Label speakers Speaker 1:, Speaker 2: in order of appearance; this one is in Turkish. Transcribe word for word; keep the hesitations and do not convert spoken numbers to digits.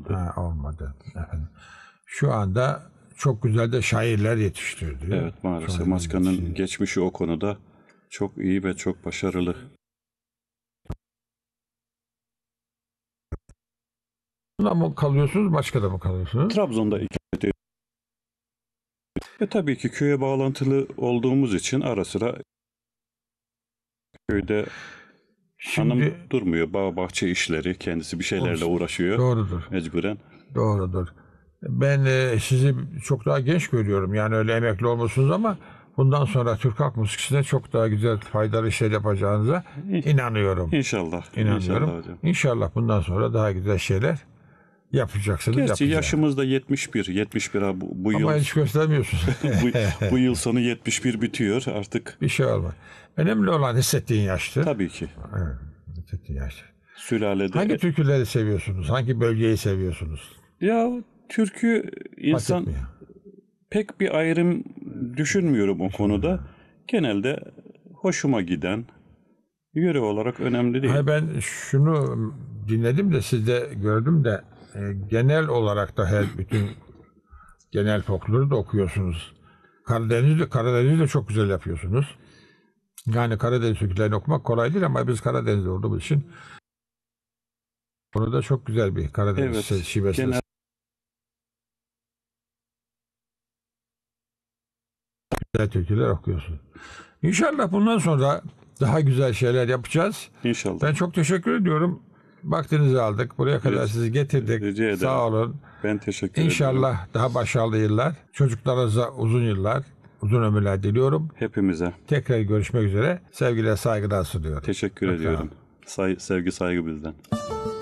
Speaker 1: olmadı.
Speaker 2: Ha, olmadı. Efendim. Şu anda çok güzel de şairler yetiştirdi.
Speaker 1: Evet, maalesef
Speaker 2: Şairler
Speaker 1: Maska'nın
Speaker 2: yetiştirdi.
Speaker 1: geçmişi o konuda çok iyi ve çok başarılı.
Speaker 2: Buna mı kalıyorsunuz, başka da mı kalıyorsunuz?
Speaker 1: Trabzon'da ikamet ediyor. Ve tabii ki köye bağlantılı olduğumuz için ara sıra köyde
Speaker 2: Şimdi
Speaker 1: hanım durmuyor. Bağ bahçe işleri, kendisi bir şeylerle
Speaker 2: olsun.
Speaker 1: uğraşıyor
Speaker 2: Doğrudur.
Speaker 1: mecburen.
Speaker 2: Doğrudur. Ben e, sizi çok daha genç görüyorum. Yani öyle emekli olmuşsunuz ama bundan sonra Türk halk müziğine çok daha güzel, faydalı işler yapacağınıza inanıyorum.
Speaker 1: İnşallah.
Speaker 2: İnanıyorum.
Speaker 1: İnşallah hocam.
Speaker 2: İnşallah bundan sonra daha güzel şeyler yapacaksınız.
Speaker 1: Gerçi
Speaker 2: yapacağız.
Speaker 1: yaşımız da yetmiş bir. yetmiş bir ha bu, bu
Speaker 2: Ama
Speaker 1: yıl
Speaker 2: hiç göstermiyorsunuz.
Speaker 1: bu, bu yıl sonu yetmiş bir bitiyor artık.
Speaker 2: Bir şey olmaz. Önemli olan hissettiğin yaştır.
Speaker 1: Tabii ki.
Speaker 2: Evet, hissettiğin yaştır.
Speaker 1: Sülalede.
Speaker 2: Hangi türküleri seviyorsunuz? Hangi bölgeyi seviyorsunuz?
Speaker 1: Ya türkü insan
Speaker 2: etmiyor.
Speaker 1: pek bir ayrım düşünmüyorum o konuda. Genelde hoşuma giden, yöre olarak önemli değil.
Speaker 2: Hayır, ben şunu dinledim de sizde gördüm de e, genel olarak da her bütün genel folkloru da okuyorsunuz. Karadeniz'de Karadeniz'de çok güzel yapıyorsunuz. Yani Karadeniz türkülerini okumak kolay değil ama biz Karadeniz'de olduğumuz için bunu da çok güzel bir Karadeniz
Speaker 1: Evet,
Speaker 2: şivesi.
Speaker 1: genel
Speaker 2: Güzel türküler okuyorsunuz. İnşallah bundan sonra daha güzel şeyler yapacağız.
Speaker 1: inşallah.
Speaker 2: Ben çok teşekkür ediyorum. Vaktinizi aldık. Buraya kadar
Speaker 1: Rica-
Speaker 2: sizi getirdik.
Speaker 1: rica ederim.
Speaker 2: Sağ olun.
Speaker 1: Ben teşekkür ederim.
Speaker 2: İnşallah daha başarılı yıllar. Çocuklarınıza uzun yıllar, uzun ömürler diliyorum.
Speaker 1: Hepimize
Speaker 2: Tekrar görüşmek üzere. Sevgiler, saygılar sunuyorum.
Speaker 1: teşekkür
Speaker 2: Çok sağ
Speaker 1: ediyorum.
Speaker 2: olun.
Speaker 1: Say- sevgi saygı bizden.